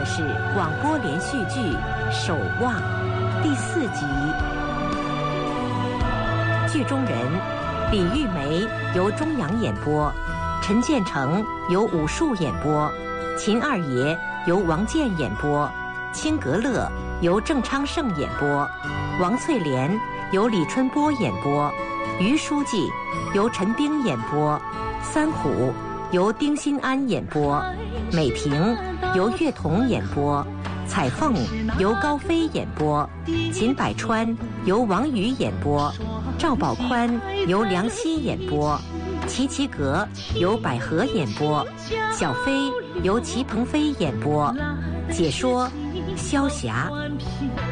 的是广播连续剧《守望》第4集。剧中人李玉梅由钟阳演播，陈建成由武术演播，秦二爷由王健演播，青格乐由郑昌盛演播，王翠莲由李春波演播，于书记由陈丁演播，三虎由丁新安演播，美萍由岳彤演播，彩凤由高飞演播，秦百川由王宇演播，赵宝宽由梁希演播，齐齐格由百合演播，小飞由齐鹏飞演播，解说萧霞。